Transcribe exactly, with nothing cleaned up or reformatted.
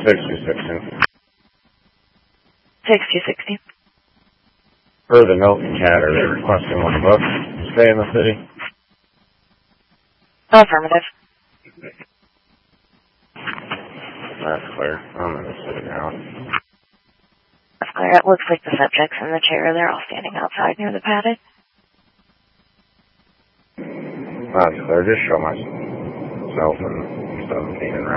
six two sixteen. six two sixteen. Per the note and cat, are they requesting one book to stay in the city? Affirmative. That's clear. I'm in the city now. That's clear. It looks like the subjects in the chair, they're all standing outside near the padded. That's clear. Just show myself and seventeen and